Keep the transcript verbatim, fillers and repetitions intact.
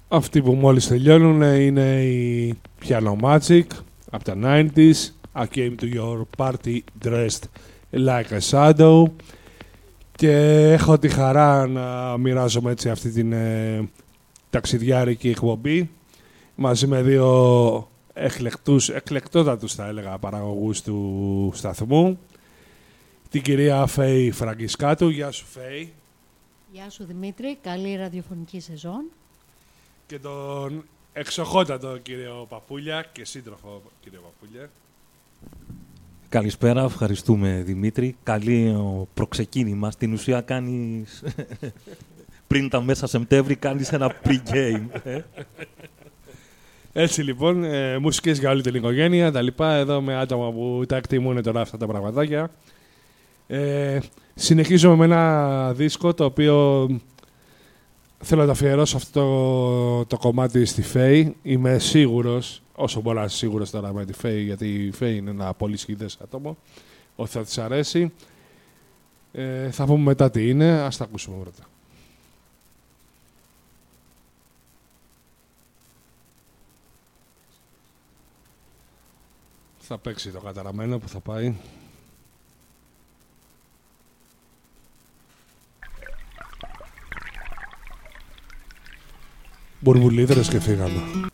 Αυτοί που μόλις τελειώνουν είναι η Piano Magic από τα ενενήντα. I came to your party dressed like a shadow. Και έχω τη χαρά να μοιράζομαι έτσι αυτή την ε, ταξιδιάρικη εκπομπή μαζί με δύο εκλεκτούς, εκλεκτότατους θα έλεγα παραγωγούς του σταθμού. Την κυρία Φέη Φραγκισκάτου. Γεια σου Φέη. Γεια σου Δημήτρη, καλή ραδιοφωνική σεζόν. Και τον εξοχότατο κύριο Παπούλια και σύντροφο κύριο Παπούλια. Καλησπέρα, ευχαριστούμε Δημήτρη. Καλή προξεκίνημα. Στην ουσία κάνεις πριν τα μέσα Σεπτέμβρη κάνεις ένα pre-game. Έτσι λοιπόν, ε, μουσικές για όλη την οικογένεια, τα λοιπά, εδώ με άτομα που τα εκτιμούν τώρα αυτά τα πραγματάκια. Ε, συνεχίζω με ένα δίσκο το οποίο θέλω να το αφιερώσω αυτό το, το κομμάτι στη Φέη. Είμαι σίγουρος, όσο μπορώ να είμαι σίγουρος τώρα με τη Φέη, γιατί η Φέη είναι ένα πολύ σχηδές άτομο, ότι θα της αρέσει. Ε, θα πούμε μετά τι είναι, ας τα ακούσουμε πρώτα. Θα παίξει το καταραμένο που θα πάει. Μπουρμπουλίδρες και φύγαμε.